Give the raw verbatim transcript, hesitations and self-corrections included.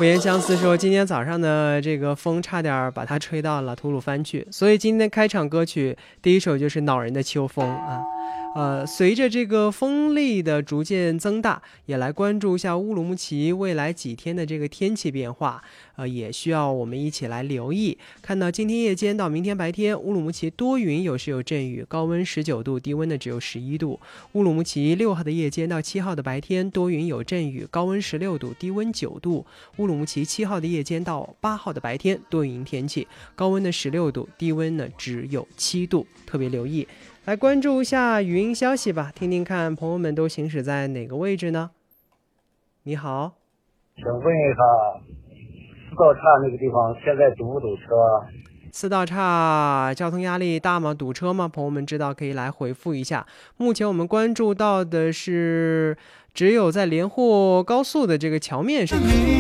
不言相思说，今天早上的这个风差点把它吹到了吐鲁番去，所以今天开场歌曲第一首就是恼人的秋风啊。呃，随着这个风力的逐渐增大，也来关注一下乌鲁木齐未来几天的这个天气变化，呃，也需要我们一起来留意。看到今天夜间到明天白天，乌鲁木齐多云有时有阵雨，高温十九度，低温呢只有十一度。乌鲁木齐六号的夜间到七号的白天，多云有阵雨，高温十六度，低温九度。乌鲁木齐七号的夜间到八号的白天，多云天气，高温呢十六度，低温呢只有七度，特别留意。来关注一下语音消息吧，听听看朋友们都行驶在哪个位置呢？你好， 请问一下，四道岔那个地方现在堵不堵车？ 四道岔交通压力大吗？堵车吗？朋友们知道可以来回复一下。目前我们关注到的是，只有在连霍高速的这个桥面上。